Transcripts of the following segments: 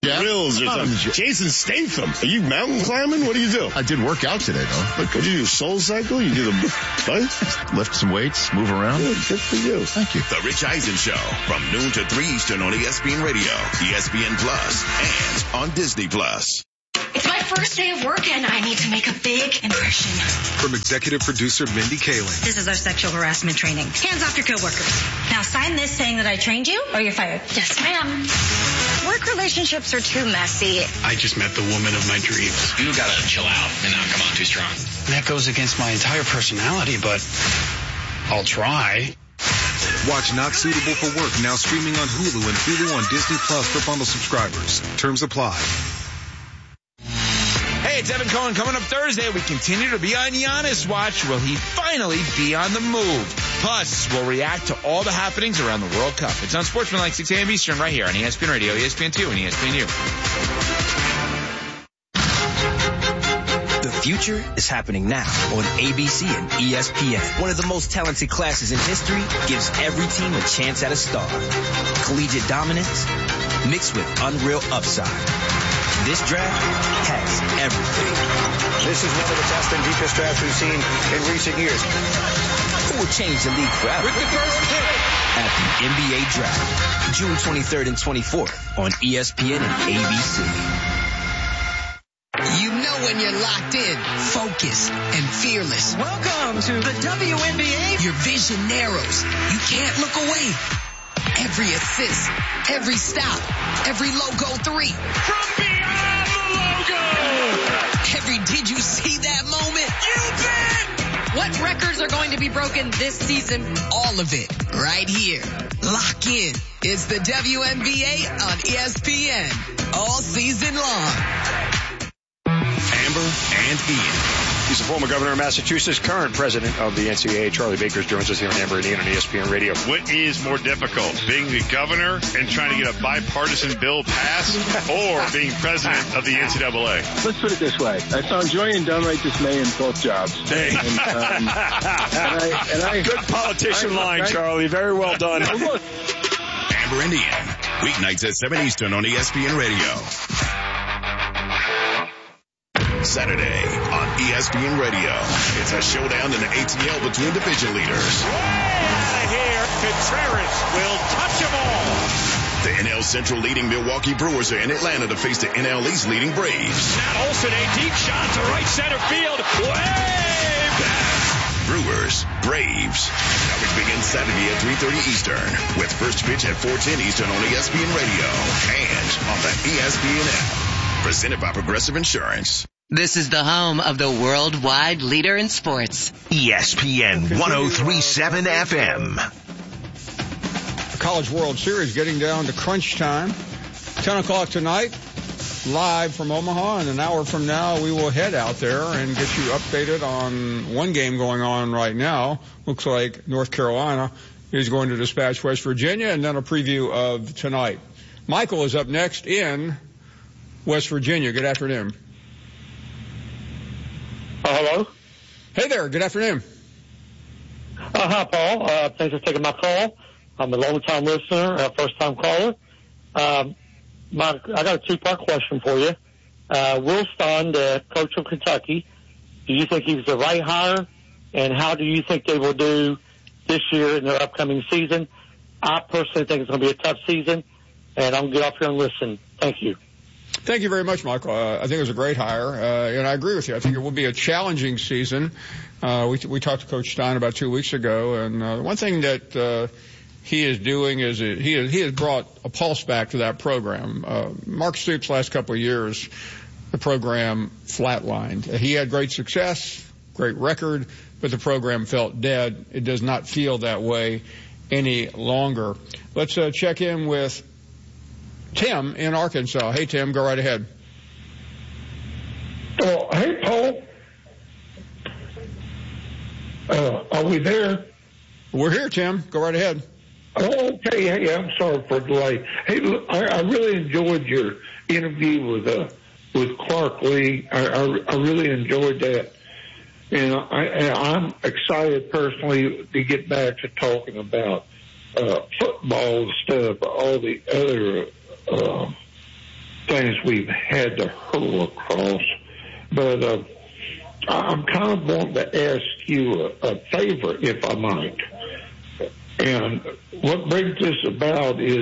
grills or something. Jason Statham. Are you mountain climbing? What do you do? I did work out today, though. What did you do? Soul Cycle? You do the what? Lift some weights, move around. Good for you. Thank you. The Rich Eisen Show from noon to 3 Eastern on ESPN Radio, ESPN Plus, and on Disney Plus. It's my first day of work and I need to make a big impression. From executive producer Mindy Kaling. This is our sexual harassment training. Hands off your coworkers. Now sign this saying that I trained you or you're fired. Yes, ma'am. Work relationships are too messy. I just met the woman of my dreams. You gotta chill out and not come on too strong. That goes against my entire personality, but I'll try. Watch Not Suitable for Work now streaming on Hulu and Hulu on Disney Plus for bundle subscribers. Terms apply. Hey, it's Evan Cohen. Coming up Thursday, we continue to be on Giannis watch. Will he finally be on the move? Plus, we'll react to all the happenings around the World Cup. It's on Sportsmanlike 6 a.m. Eastern right here on ESPN Radio, ESPN2, and ESPNU. The future is happening now on ABC and ESPN. One of the most talented classes in history gives every team a chance at a star. Collegiate dominance mixed with unreal upside. This draft has everything. This is one of the best and deepest drafts we've seen in recent years. Who will change the league forever? With the first pick at the NBA Draft, June 23rd and 24th on ESPN and ABC. You know when you're locked in, focused, and fearless. Welcome to the WNBA. Your vision narrows. You can't look away. Every assist, every stop, every logo three. From beyond the logo. Every did you see that moment? You bet. What records are going to be broken this season? All of it right here. Lock in. It's the WNBA on ESPN all season long. Amber and Ian. He's the former governor of Massachusetts, current president of the NCAA. Charlie Baker joins us here on Amber and Ian on ESPN Radio. What is more difficult, being the governor and trying to get a bipartisan bill passed, or being president of the NCAA? Let's put it this way. I found joy and downright dismay in both jobs. Hey. Good politician line, Charlie. Very well done. Amber and Ian, weeknights at 7 Eastern on ESPN Radio. Saturday on ESPN Radio. It's a showdown in the ATL between division leaders. Way out of here. Contreras will touch them all. The NL Central leading Milwaukee Brewers are in Atlanta to face the NL East leading Braves. Matt Olson, a deep shot to right center field. Way back. Brewers, Braves. Coverage begins Saturday at 3:30 Eastern with first pitch at 4:10 Eastern on ESPN Radio and on the ESPN app. Presented by Progressive Insurance. This is the home of the worldwide leader in sports. ESPN 103.7 FM. The College World Series getting down to crunch time. 10 o'clock tonight, live from Omaha, and an hour from now we will head out there and get you updated on one game going on right now. Looks like North Carolina is going to dispatch West Virginia, and then a preview of tonight. Michael is up next in West Virginia. Good afternoon. Hello? Hey there. Good afternoon. Hi, Paul. Thanks for taking my call. I'm a long-time listener, first-time caller. I got a two-part question for you. Will Stein, the coach of Kentucky, do you think he's the right hire? And how do you think they will do this year in their upcoming season? I personally think it's going to be a tough season, and I'm going to get off here and listen. Thank you. Thank you very much, Michael. I think it was a great hire, and I agree with you. I think it will be a challenging season. We talked to Coach Stein about 2 weeks ago, and one thing that he is doing is he has brought a pulse back to that program. Mark Stoops' last couple of years, the program flatlined. He had great success, great record, but the program felt dead. It does not feel that way any longer. Let's check in with Tim in Arkansas. Hey, Tim, go right ahead. Oh, hey, Paul. Are we there? We're here, Tim. Go right ahead. Oh, okay. Hey, I'm sorry for the delay. Hey, look, I really enjoyed your interview with Clark Lee. I really enjoyed that. And I'm excited personally to get back to talking about football instead of all the other things we've had to hurl across. But I'm kind of wanting to ask you a favor, if I might. And what brings this about is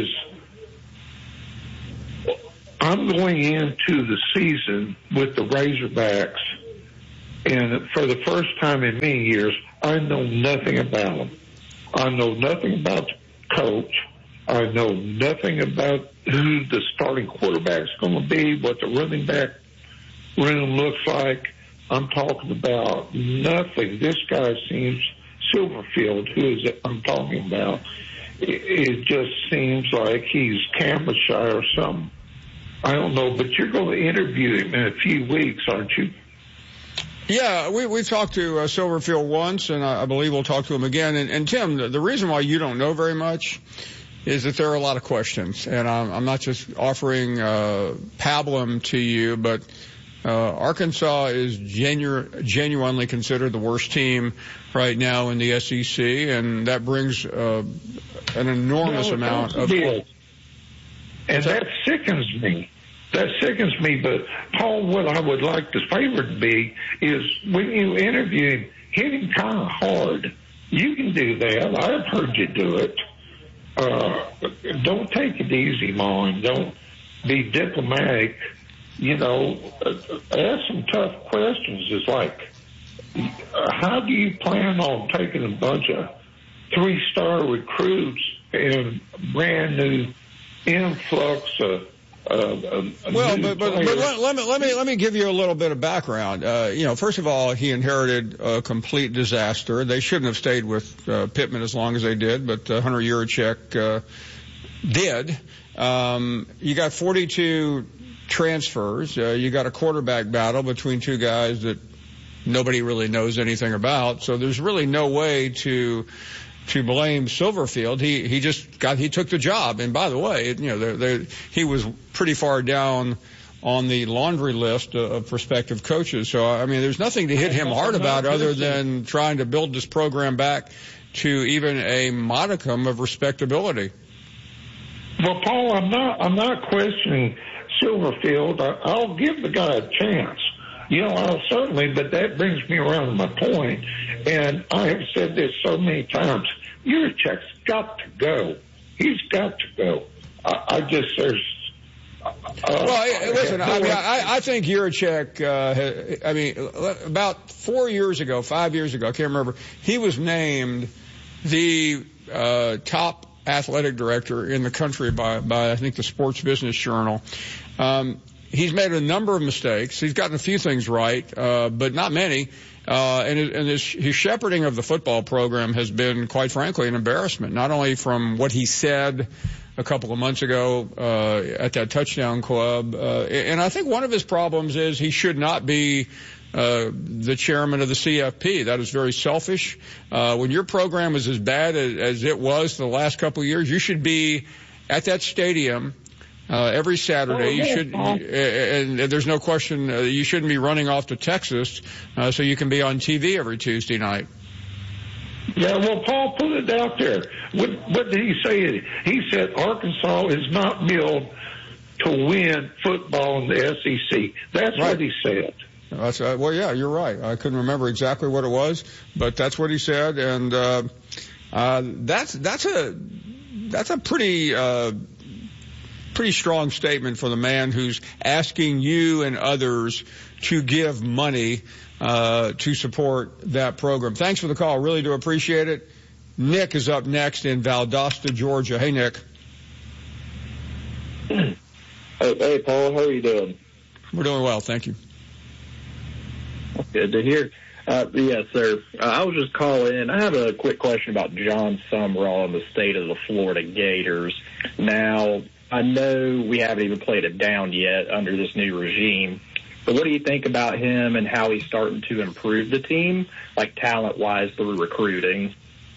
I'm going into the season with the Razorbacks, and for the first time in many years, I know nothing about them. I know nothing about the coach. I know nothing about who the starting quarterback's going to be, what the running back room looks like. I'm talking about nothing. This guy seems, Silverfield, who is it I'm talking about, it just seems like he's camera shy or something. I don't know, but you're going to interview him in a few weeks, aren't you? Yeah, we talked to Silverfield once, and I believe we'll talk to him again. And Tim, the reason why you don't know very much is that there are a lot of questions. And I'm not just offering pablum to you, but Arkansas is genuinely considered the worst team right now in the SEC, and that brings an enormous amount of... And that sickens me. That sickens me. But, Paul, what I would like the favor to be is when you interview him, hit him kind of hard. You can do that. I've heard you do it. Don't take it easy, Mom. Don't be diplomatic. You know, ask some tough questions. It's like, how do you plan on taking a bunch of 3-star recruits and brand new influx of well, but let me give you a little bit of background. First of all, he inherited a complete disaster. They shouldn't have stayed with Pittman as long as they did, but Hunter Yurachek did. You got 42 transfers. You got a quarterback battle between two guys that nobody really knows anything about. So there's really no way to blame Silverfield. He took the job. And by the way, he was pretty far down on the laundry list of prospective coaches. So, I mean, there's nothing to hit him hard about other than trying to build this program back to even a modicum of respectability. Well, Paul, I'm not questioning Silverfield. I'll give the guy a chance. I'll certainly, but that brings me around to my point, and I have said this so many times. Yurachek's got to go. He's got to go. I think Yurachek, about 5 years ago, I can't remember, he was named the top athletic director in the country by I think the Sports Business Journal. He's made a number of mistakes. He's gotten a few things right, but not many. And his shepherding of the football program has been, quite frankly, an embarrassment, not only from what he said a couple of months ago at that touchdown club. And I think one of his problems is he should not be the chairman of the CFP. That is very selfish. When your program is as bad as it was the last couple of years, you should be at that stadium every Saturday. You should, and there's no question you shouldn't be running off to Texas so you can be on TV every Tuesday night. Yeah, well, Paul put it out there. What did he say? He said Arkansas is not built to win football in the SEC. That's right. What he said. Well, yeah, you're right. I couldn't remember exactly what it was, but that's what he said, and that's a pretty strong statement for the man who's asking you and others to give money to support that program. Thanks for the call. Really do appreciate it. Nick is up next in Valdosta, Georgia. Hey, Nick. Hey, Paul. How are you doing? We're doing well. Thank you. Good to hear. Yes, sir. I was just calling in. I have a quick question about John Sumrall and the state of the Florida Gators. Now, I know we haven't even played it down yet under this new regime, but what do you think about him and how he's starting to improve the team, like talent-wise through recruiting?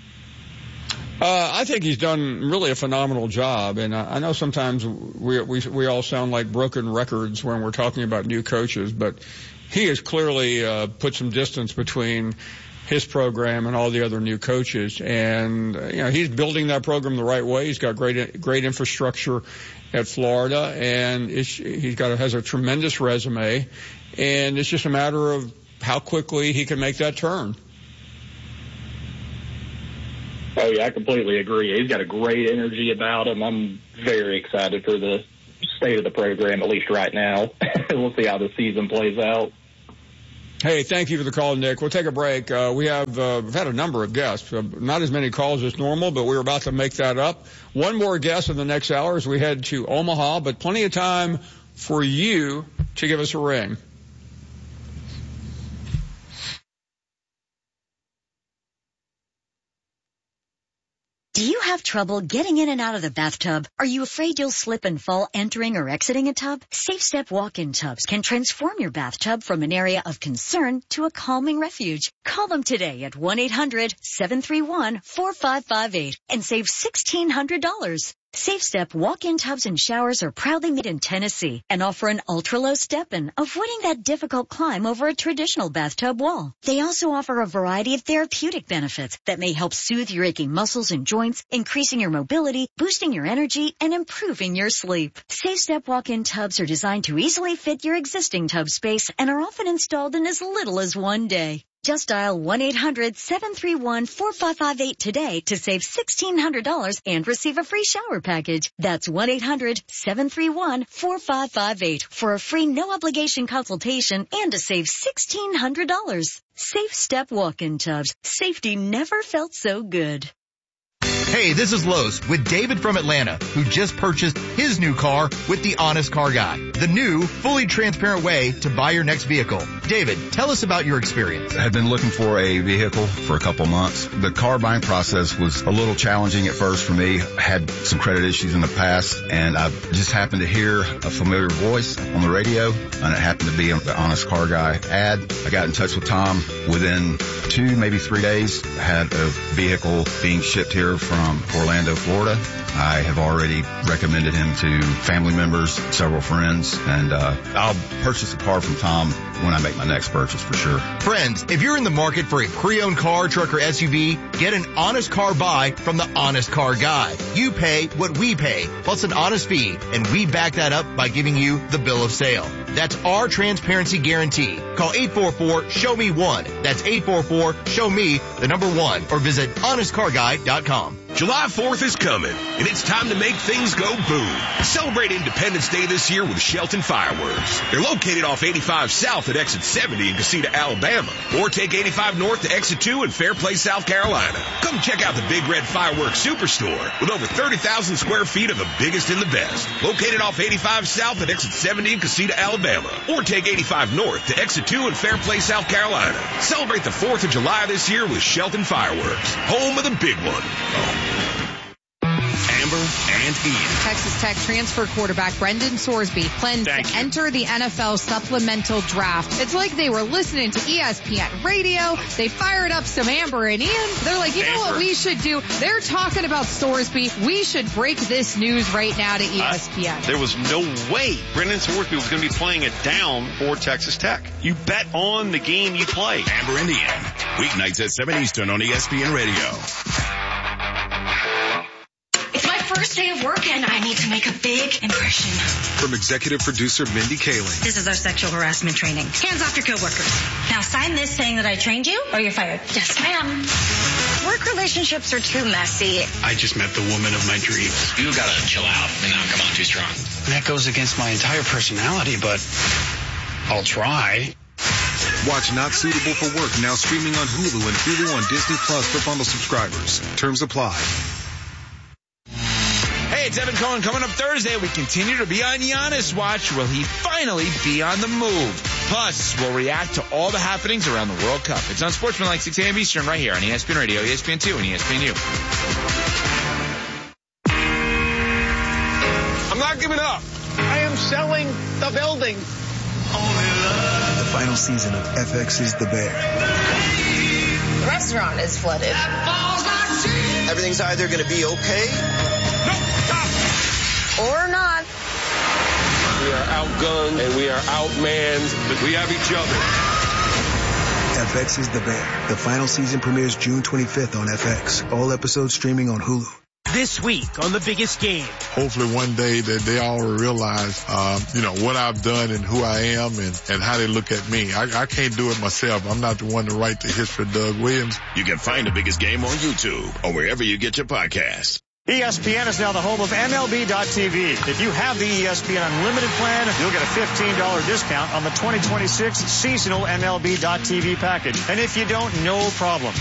I think he's done really a phenomenal job, and I know sometimes we all sound like broken records when we're talking about new coaches, but he has clearly put some distance between his program and all the other new coaches, and he's building that program the right way. He's got great infrastructure at Florida, and has a tremendous resume, and it's just a matter of how quickly he can make that turn. Oh, yeah, I completely agree. He's got a great energy about him. I'm very excited for the state of the program, at least right now. We'll see how the season plays out. Hey, thank you for the call, Nick. We'll take a break. We've had a number of guests, not as many calls as normal, but we're about to make that up. One more guest in the next hour as we head to Omaha, but plenty of time for you to give us a ring. Do you have trouble getting in and out of the bathtub? Are you afraid you'll slip and fall entering or exiting a tub? Safe Step walk-in tubs can transform your bathtub from an area of concern to a calming refuge. Call them today at 1-800-731-4558 and save $1,600. Safe Step walk-in tubs and showers are proudly made in Tennessee and offer an ultra-low step-in, avoiding that difficult climb over a traditional bathtub wall. They also offer a variety of therapeutic benefits that may help soothe your aching muscles and joints, increasing your mobility, boosting your energy, and improving your sleep. Safe Step walk-in tubs are designed to easily fit your existing tub space and are often installed in as little as one day. Just dial 1-800-731-4558 today to save $1,600 and receive a free shower package. That's 1-800-731-4558 for a free no-obligation consultation and to save $1,600. Safe Step walk-in tubs. Safety never felt so good. Hey, this is Los with David from Atlanta, who just purchased his new car with the Honest Car Guy, the new, fully transparent way to buy your next vehicle. David, tell us about your experience. I had been looking for a vehicle for a couple months. The car buying process was a little challenging at first for me. I had some credit issues in the past, and I just happened to hear a familiar voice on the radio, and it happened to be the Honest Car Guy ad. I got in touch with Tom. Within 2, maybe 3 days, I had a vehicle being shipped here from Orlando, Florida. I have already recommended him to family members, several friends, and I'll purchase a car from Tom when I make my next purchase for sure. Friends, if you're in the market for a pre-owned car, truck, or SUV, get an honest car buy from the Honest Car Guy. You pay what we pay, plus an honest fee, and we back that up by giving you the bill of sale. That's our transparency guarantee. Call 844-SHOW-ME-1. That's 844-SHOW-ME1, or visit honestcarguy.com. July 4th is coming, and it's time to make things go boom. Celebrate Independence Day this year with Shelton Fireworks. They're located off 85 South at Exit 70 in Casita, Alabama, or take 85 North to Exit 2 in Fairplay, South Carolina. Come check out the Big Red Fireworks Superstore with over 30,000 square feet of the biggest and the best. Located off 85 South at Exit 70 in Casita, Alabama, or take 85 North to Exit 2 in Fairplay, South Carolina. Celebrate the 4th of July this year with Shelton Fireworks, home of the big one. Amber and Ian. Texas Tech transfer quarterback Brendan Sorsby plans to enter the NFL supplemental draft. It's like they were listening to ESPN radio. They fired up some Amber and Ian. They're like, you know what we should do? They're talking about Sorsby. We should break this news right now to ESPN. There was no way Brendan Sorsby was going to be playing it down for Texas Tech. You bet on the game you play. Amber and Ian. Weeknights at 7 Eastern on ESPN Radio. First day of work and I need to make a big impression. From executive producer Mindy Kaling. This is our sexual harassment training. Hands off your coworkers. Now sign this saying that I trained you or you're fired. Yes, ma'am. Work relationships are too messy. I just met the woman of my dreams. You gotta chill out and not come on too strong. And that goes against my entire personality, but I'll try. Watch Not Suitable for Work now streaming on Hulu and Hulu on Disney Plus for bundle subscribers. Terms apply. Hey, it's Evan Cohen. Coming up Thursday, we continue to be on Giannis watch. Will he finally be on the move? Plus, we'll react to all the happenings around the World Cup. It's on Sportsmanlike 6 a.m. Eastern right here on ESPN Radio, ESPN2, and ESPNU. I'm not giving up. I am selling the building. The final season of FX is the Bear. The restaurant is flooded. Everything's either going to be okay or not. We are outgunned and we are outmanned, but we have each other. FX is the Bear. The final season premieres June 25th on FX. All episodes streaming on Hulu. This week on The Biggest Game. Hopefully one day that they all will realize, what I've done and who I am and how they look at me. I can't do it myself. I'm not the one to write the history of Doug Williams. You can find The Biggest Game on YouTube or wherever you get your podcasts. ESPN is now the home of MLB.TV. If you have the ESPN Unlimited plan, you'll get a $15 discount on the 2026 seasonal MLB.TV package. And if you don't, no problem.